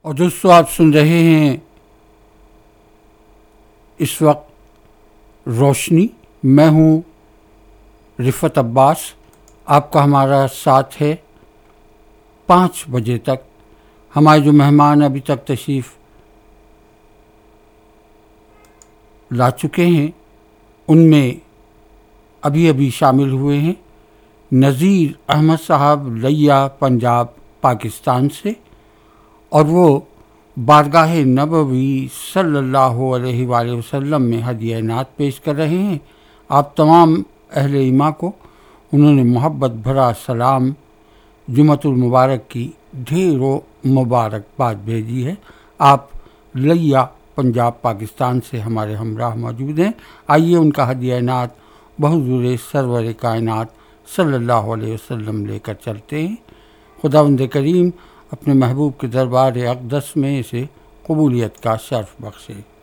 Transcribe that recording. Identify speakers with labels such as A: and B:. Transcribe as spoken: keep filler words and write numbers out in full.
A: اور دوستو آپ سن رہے ہیں اس وقت روشنی. میں ہوں رفت عباس. آپ کا ہمارا ساتھ ہے پانچ بجے تک. ہمارے جو مہمان ابھی تک تشریف لا چکے ہیں ان میں ابھی ابھی شامل ہوئے ہیں نذیر احمد صاحب لیا پنجاب پاکستان سے، اور وہ بارگاہ نبوی صلی اللہ علیہ وآلہ وسلم میں ہدیہ نعت پیش کر رہے ہیں. آپ تمام اہل ایمان کو انہوں نے محبت بھرا سلام، جمعۃ المبارک کی ڈھیروں مبارکباد بھیجی ہے. آپ لیا پنجاب پاکستان سے ہمارے ہمراہ موجود ہیں. آئیے ان کا ہدیہ نعت بحضور سرور کائنات صلی اللہ علیہ وسلم لے کر چلتے ہیں. خداوند کریم اپنے محبوب کے دربار اقدس میں اسے قبولیت کا شرف بخشے.